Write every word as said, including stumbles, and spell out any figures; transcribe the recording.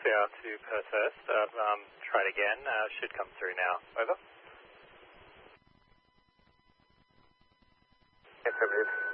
Alpha to Perthurst. Uh, um, try it again. Uh, should come through now. Over. Affirmative.